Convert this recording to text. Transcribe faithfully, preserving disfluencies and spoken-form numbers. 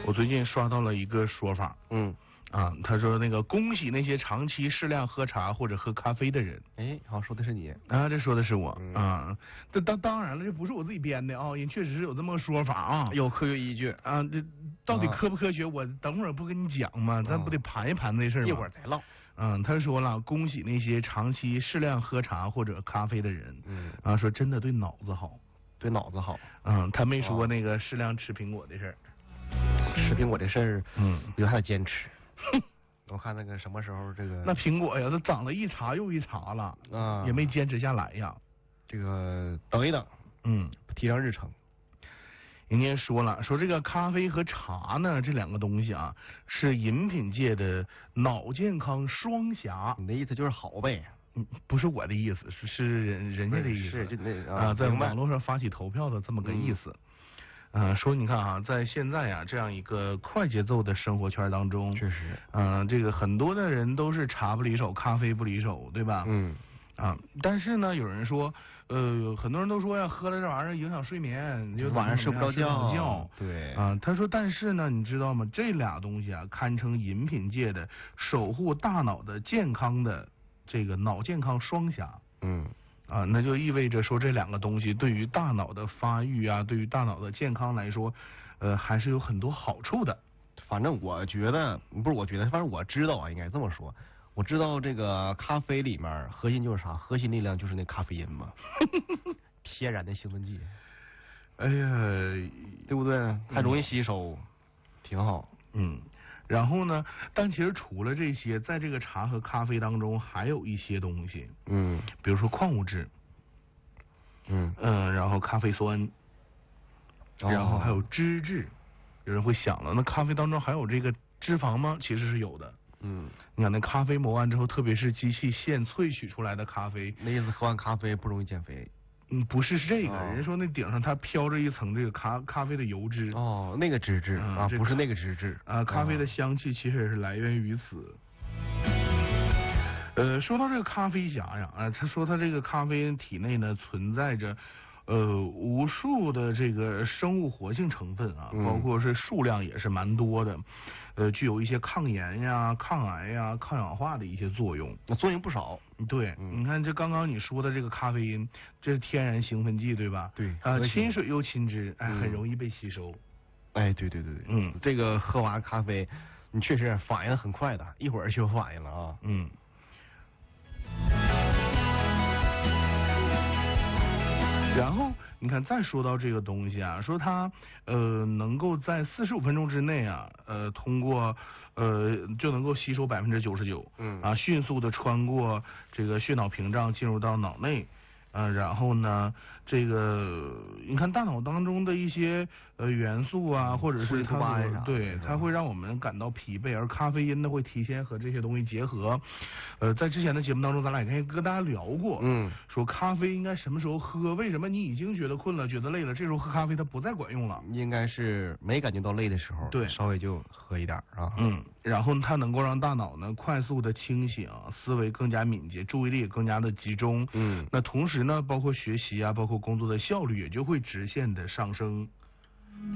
我最近刷到了一个说法， 嗯。 啊，他说那个恭喜那些长期适量喝茶或者喝咖啡的人。 哎，好，说的是你啊，这说的是我、 嗯、 啊。这当当然了，这不是我自己编的啊，也确实是有这么个说法啊， 有科学依据啊。这到底科不科学？啊、我等会儿不跟你讲吗？咱不得盘一盘这事儿吗？ 一会儿再唠。 嗯，他说了，恭喜那些长期适量喝茶或者咖啡的人。 嗯， 啊，说真的对脑子好， 对脑子好。 嗯，他没说那个适量吃苹果的事儿。 吃苹果的事儿， 嗯， 我觉得还得坚持。我看那个什么时候这个那苹果呀，它长了一茬又一茬了啊，也没坚持下来呀。 这个等一等， 嗯， 提上日程。 人家说了，说这个咖啡和茶呢，这两个东西啊，是饮品界的脑健康双侠。 你的意思就是好呗？ 嗯，不是我的意思，是是人人家的意思， 是就那啊，在网络上发起投票的这么个意思。嗯、呃，说你看啊，在现在啊这样一个快节奏的生活圈当中， 确实， 嗯、呃，这个很多的人都是茶不离手，咖啡不离手，对吧？ 嗯。 啊，但是呢，有人说，呃，很多人都说呀，喝了这玩意儿影响睡眠，就晚上睡不着觉。 觉对。 啊，他说，但是呢，你知道吗？这俩东西啊，堪称饮品界的守护大脑的健康的这个脑健康双侠。 嗯。 啊，那就意味着说这两个东西对于大脑的发育啊，对于大脑的健康来说，呃，还是有很多好处的。 反正我觉得，不是我觉得，反正我知道啊，应该这么说。我知道这个咖啡里面核心就是啥？核心力量就是那咖啡因嘛，天然的兴奋剂。 哎呀， 对不对？还容易吸收，嗯、挺好。 嗯。然后呢？但其实除了这些，在这个茶和咖啡当中，还有一些东西， 嗯， 比如说矿物质， 嗯嗯，然后咖啡酸， 哦、 然后还有脂质。有人会想了，那咖啡当中还有这个脂肪吗？其实是有的。 嗯， 你看那咖啡磨完之后，特别是机器现萃取出来的咖啡， 那意思喝完咖啡不容易减肥。 嗯，不是是这个， 哦、 人说那顶上它飘着一层这个咖咖啡的油脂。 哦，那个脂质、嗯、啊，不是那个脂质啊，咖啡的香气其实也是来源于此。呃，说到这个咖啡侠呀，啊，他说他这个咖啡体内呢存在着呃无数的这个生物活性成分啊， 嗯、 包括是数量也是蛮多的，呃，具有一些抗炎呀、抗癌呀、抗氧化的一些作用， 那作用不少。 对，嗯、你看这刚刚你说的这个咖啡因，这是天然兴奋剂，对吧？ 对， 啊，亲水又亲脂，哎， 嗯、 很容易被吸收。 哎，对对对对， 嗯， 这个喝完咖啡，你确实反应很快的，一会儿就有反应了啊。 嗯。然后你看，再说到这个东西啊，说它呃能够在四十五分钟之内啊，呃通过呃就能够吸收百分之九十九， 嗯啊，迅速的穿过这个血脑屏障进入到脑内。呃，然后呢，这个你看大脑当中的一些呃元素啊，或者是它对，它会让我们感到疲惫，而咖啡因呢会提前和这些东西结合。呃，在之前的节目当中，咱俩也可以跟大家聊过， 嗯， 说咖啡应该什么时候喝？为什么你已经觉得困了、觉得累了，这时候喝咖啡它不再管用了？ 应该是没感觉到累的时候， 对， 稍微就喝一点啊。 嗯，然后它能够让大脑呢快速的清醒，思维更加敏捷，注意力也更加的集中。 嗯， 那同时呢，包括学习啊，包括工作的效率也就会直线的上升。